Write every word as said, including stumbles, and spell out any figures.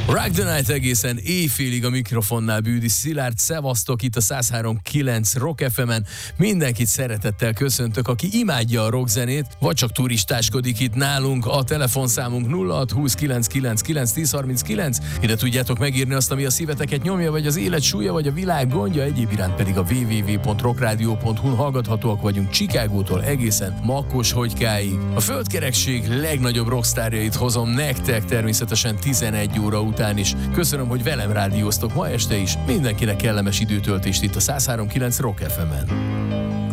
Rock the Night egészen éjfélig a mikrofonnál Bűdi Szilárd, szevasztok itt a száz három kilenc Rock ef emen. Mindenkit szeretettel köszöntök, aki imádja a rockzenét, vagy csak turistáskodik itt nálunk. A telefonszámunk nulla hat húsz kilenc kilenc kilenc tíz harminckilenc. Ide tudjátok megírni azt, ami a szíveteket nyomja, vagy az élet súlya, vagy a világ gondja. Egyéb iránt pedig a double-u double-u double-u pont rockradio pont hu-n hallgathatóak vagyunk Chicagótól egészen Makkos-Hogykáig. A földkerekség legnagyobb rockstárjait hozom nektek természetesen tizenegy óra után is. Köszönöm, hogy velem rádióztok ma este is. Mindenkinek kellemes időtöltést itt a száz három kilenc Rock ef emen.